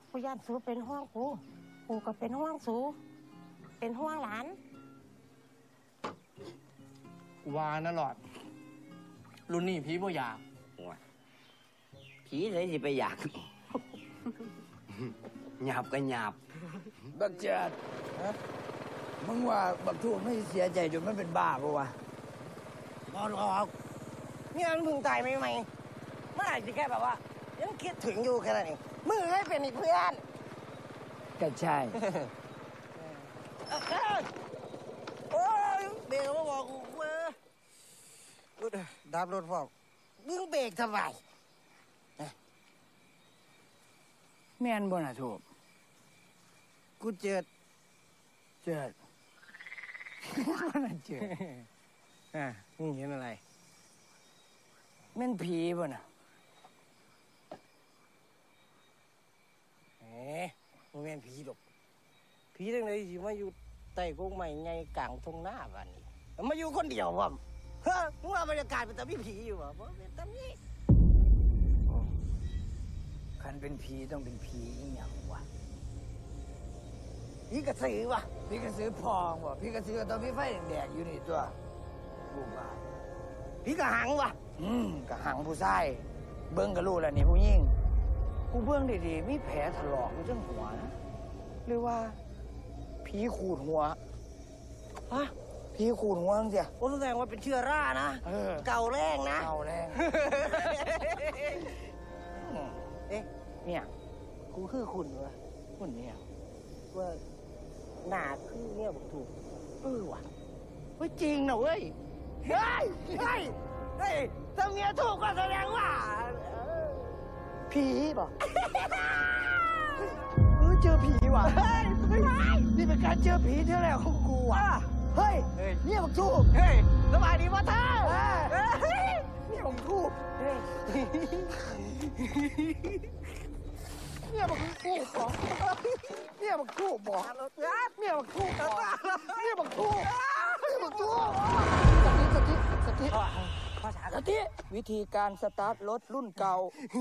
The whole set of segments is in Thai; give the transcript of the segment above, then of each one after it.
กูย่านสูเป็นห่วงกูก็เป็นห่วงสูเป็นห่วงหลานวานะหลอดรุ่นนี้ผีบ่อยากผีเลยสิไปอยากหยาบก็หยาบบักจัดมึงว่าบักทูไม่เสียใจจนมันเป็นบ้าปะวะบอลออกเนี่ยมันพึ่งตายใหม่เมื่อไหร่จะแค่แบบว่ายังคิดถึงอยู่แค่นั้นเองมึงให้เป็นอีกเพื่อนก็ใช่โอ้ยเบรกมาบอกกูว่าดับรถพ่อมึงเบรกทำไมแม่นบ่น่ะทูบกูเจิดมันเจิดมึงเห็นอะไรแม่นผีบ่น่ะมึงเป็นผีหรอกผีทั้งไหนสิมาอยู่ใต้กงไม้ไงกลางทุ่งนาบ้านนี้มาอยู่คนเดียวว่ะเฮ้ยมึงว่าบรรยากาศเป็นแต่มีผีอยู่ว่ะเป็นแต่มีคันเป็นผีต้องเป็นผีอีหยังวะผีกระสือว่ะผีกระสือพองวะผีกระสือก็ต้องมีไฟแดงๆอยู่นี่ตัวบูบ้าผีกระหังว่ะกระหังผู้ชายเบิ้งก็รู้แล้วนี่ผู้หญิงกูเบิ้งดีๆมีแผลถลอกอยู่ทั้งหัวนะหรือว่าผีขูดหัวฮะผีขูดหัวจังเสียโอ้แสดงว่าเป็นเชื้อรานะเก่าแรงนะเก่าแรงเอ๊ะเนี่ยกูคือคุณวะคุณเนี่ยว่าหน้าคือเนี่ยบอกถูกว่ะเฮ้ยจริงนะเว้ยเฮ้ยถ้าเมียถูกก็แสดงว่าผีป่ะเจอผีว่ะนี่เป็นการเจอผีเท่าแรกของกูอ่ะเฮ้ยเนี่ยบักทูบสบายดีป่ะเธอเนี่ยบักทูบเนี่ยบักทูบบอกเนี่ยบักทูบบอกเนี่ยบักทูบบอกเนี่ยบักทูบเนี่ยบักทูบสติวิธีการสตาร์ทรถรุ่นเก่า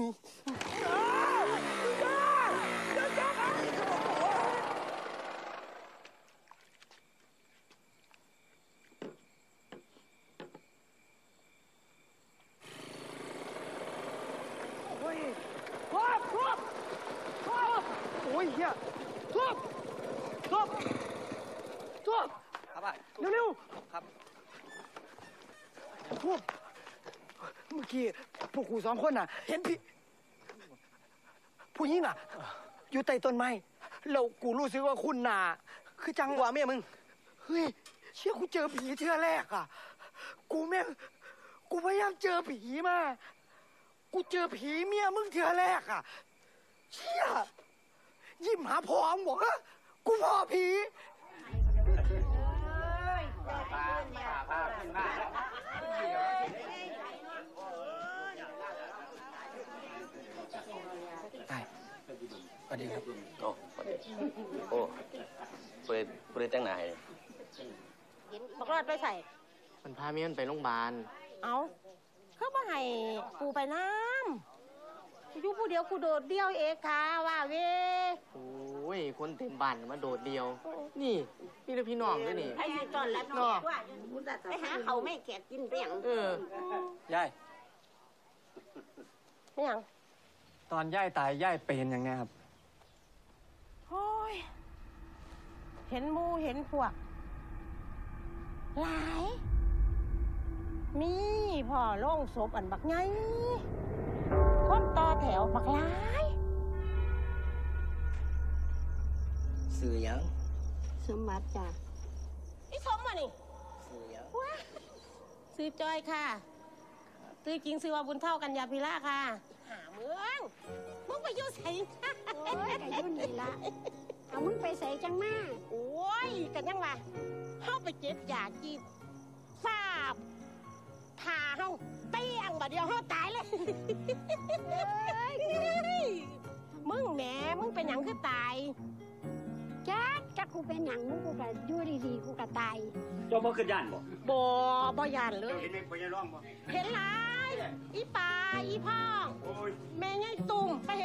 โอ้ยเฮียทุบครับเร็วครับทุบเมื่อกี้พวกกูสองคนน่ะเห็นพี่ผู้หญิงอ่ะอยู่ใต้ต้นไม้แล้วกูรู้สึกว่าคุณน่ะคือจังหวะเมียมึงเฮ้ยเชื่อกูเจอผีเทื่อแรกอ่ะกูพยายามเจอผีมากูเจอผีเมียมึงเทื่อแรกอ่ะเชี่ยยิ้มหาพอมบอกว่ากูพอผีสวัสดีครับโอ้เปิดจังไหนบักรอดไปใส่มันพาเมียนไปโรงพยาบาลเอาเขามาให้กูไปน้ำอยู่ผู้เดียวกูโดดเดียวเองค่ะว่าเว้โอ้ยคนเต็มบ้านมาโดดเดียวนี่พี่และพี่น้องด้วยนี่ไอ้ตอนรับน้องไปหาเขาไม่แขกกินเปียงยายไม่ยังตอนย่ายตายย่ายเป็นอย่างไงครับโอ้ยเห็นมูเห็นพวกหลายมีพ่อโล่งศพอันบักไงคนต่อแถวบักหลายสื่อยังสมบัติจ้ะอีสมวะนี่สื่อยังซื้อจอยค่ะซื้อจริงซื้อว่าบุญเท่ากันยาพิล่าค่ะหาเมืองมึงไปยุ่งใส่โอ้ยแต่ยุ่งนี่ละเอามึงไปใส่จังมาโอ้ยกันยังวะเข้าไปเจ็บยาจีบทราบผ่าเฮาเตี้ยงบาดเดียวเฮาตายเลยมึงแหมมึงเป็นหยังคือตายจักกูเป็นหยังมึงกูก็อยู่ดีๆกูก็ตายเจ้าบ่ขึ้นย่านบ่ย่านเลยเห็นไหมบ่ยังร้องบ่เห็นหลายอีป่าอีพ่องแม่ไงตุ่มไป